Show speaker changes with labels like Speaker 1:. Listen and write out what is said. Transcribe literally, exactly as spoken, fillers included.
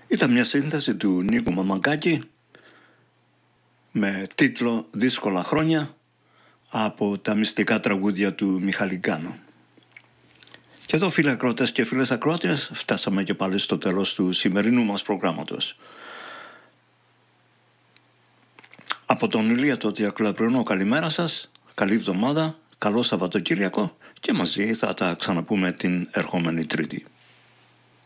Speaker 1: Ήταν μια σύνθεση του Νίκου Μαμαγκάκη με τίτλο «Δύσκολα χρόνια» από τα μυστικά τραγούδια του Μιχάλη Γκάνο. Και εδώ, φίλοι ακροατές και φίλες ακροάτριες, φτάσαμε και πάλι στο τέλος του σημερινού μας προγράμματος. Από τον Ηλία το Διακλαπριανό, καλημέρα σας, καλή εβδομάδα, καλό Σαββατοκύριακο και μαζί θα τα ξαναπούμε την ερχόμενη Τρίτη.